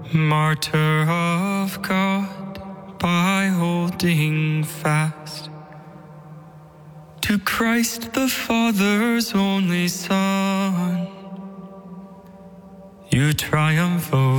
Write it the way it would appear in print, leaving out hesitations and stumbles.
Martyr of God, by holding fast to Christ the Father's only Son, you triumph over